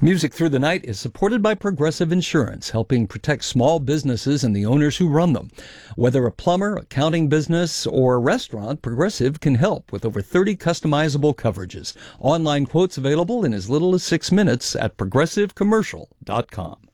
Music Through the Night is supported by Progressive Insurance, helping protect small businesses and the owners who run them. Whether a plumber, accounting business, or a restaurant, Progressive can help with over 30 customizable coverages. Online quotes available in as little as 6 minutes at progressivecommercial.com.